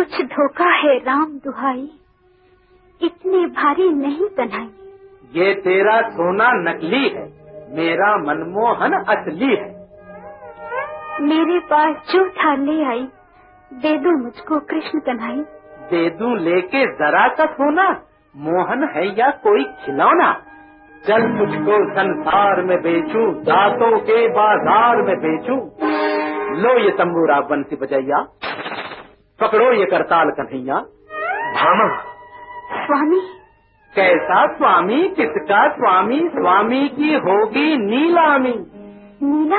कुछ धोखा है राम दुहाई, इतने भारी नहीं कन्हई। ये तेरा सोना नकली है, मेरा मनमोहन असली है। मेरे पास जो था ले आई, दे दो मुझको कृष्ण कन्हई। दे दूं लेके जरा सा सोना, मोहन है या कोई खिलौना। चल तुझको संसार में बेचूं, दांतों के बाजार में बेचूं। लो ये तंबूरा बंसी बजैया, पकड़ो ये करताल कन्हैया। भामा। स्वामी। कैसा स्वामी, किसका स्वामी? स्वामी की होगी नीलामी। नीला